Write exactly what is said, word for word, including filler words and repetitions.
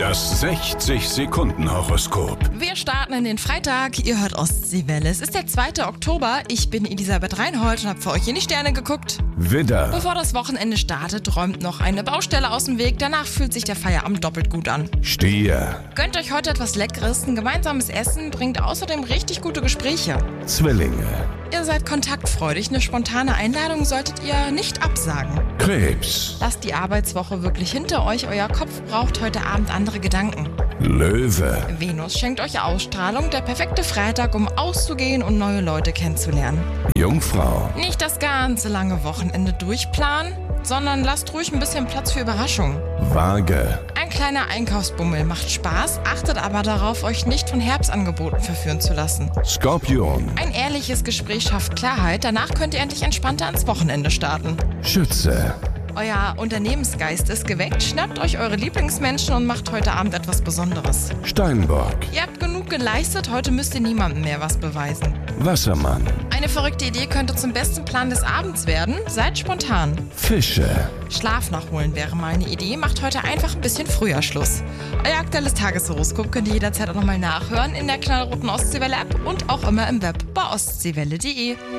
Das sechzig-Sekunden-Horoskop. Wir starten in den Freitag. Ihr hört Ostseewelle. Es ist der zweite Oktober. Ich bin Elisabeth Reinhold und habe für euch in die Sterne geguckt. Widder, Bevor das Wochenende startet, räumt noch eine Baustelle aus dem Weg. Danach fühlt sich der Feierabend doppelt gut an. Stier, Gönnt euch heute etwas Leckeres. Ein gemeinsames Essen bringt außerdem richtig gute Gespräche. Zwillinge, Ihr seid kontaktfreudig. Eine spontane Einladung solltet ihr nicht absagen. Krebs, Lasst die Arbeitswoche wirklich hinter euch. Euer Kopf braucht heute Abend andere Gedanken. Löwe, Venus schenkt euch Ausstrahlung. Der perfekte Freitag, um auszugehen und neue Leute kennenzulernen. Jungfrau, Nicht das ganze lange Wochenende durchplanen, sondern lasst ruhig ein bisschen Platz für Überraschungen. Waage, Ein kleiner Einkaufsbummel macht Spaß, achtet aber darauf, euch nicht von Herbstangeboten verführen zu lassen. Skorpion, Ein ehrliches Gespräch schafft Klarheit, danach könnt ihr endlich entspannter ans Wochenende starten. Schütze, Euer Unternehmensgeist ist geweckt, schnappt euch eure Lieblingsmenschen und macht heute Abend etwas Besonderes. Steinbock, Ihr habt genug geleistet, heute müsst ihr niemandem mehr was beweisen. Wassermann, Eine verrückte Idee könnte zum besten Plan des Abends werden, seid spontan. Fische. Schlaf nachholen wäre meine Idee, macht heute einfach ein bisschen früher Schluss. Euer aktuelles Tageshoroskop könnt ihr jederzeit auch nochmal nachhören in der knallroten Ostseewelle-App und auch immer im Web bei ostseewelle punkt de.